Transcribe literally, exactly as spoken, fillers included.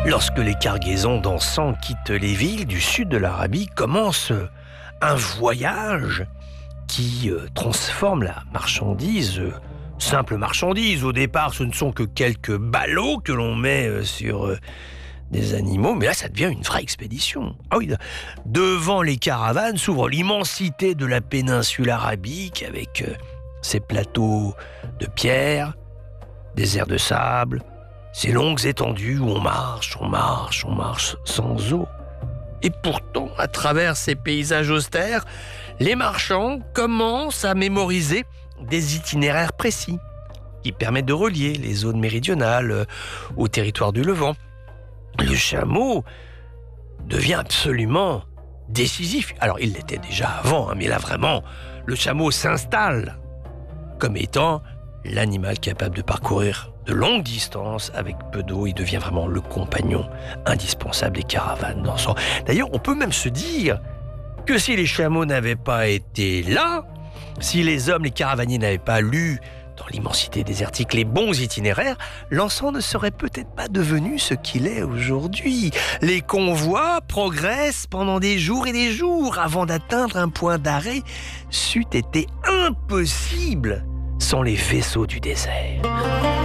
Lorsque les cargaisons d'encens quittent les villes du sud de l'Arabie, commence un voyage qui transforme la marchandise, simple marchandise. Au départ, ce ne sont que quelques ballots que l'on met sur des animaux, mais là, ça devient une vraie expédition. Ah oui, devant les caravanes s'ouvre l'immensité de la péninsule arabique avec ses plateaux de pierre, des airs de sable, ces longues étendues où on marche, on marche, on marche sans eau. Et pourtant, à travers ces paysages austères, les marchands commencent à mémoriser des itinéraires précis qui permettent de relier les zones méridionales au territoire du Levant. Le chameau devient absolument décisif. Alors, il l'était déjà avant, hein, mais là, vraiment, le chameau s'installe comme étant l'animal capable de parcourir de longues distances avec peu d'eau. Il devient vraiment le compagnon indispensable des caravanes d'encens. D'ailleurs, on peut même se dire que si les chameaux n'avaient pas été là, si les hommes, les caravaniers n'avaient pas lu dans l'immensité désertique les bons itinéraires, l'encens ne serait peut-être pas devenu ce qu'il est aujourd'hui. Les convois progressent pendant des jours et des jours avant d'atteindre un point d'arrêt. C'eût été impossible sans les vaisseaux du désert.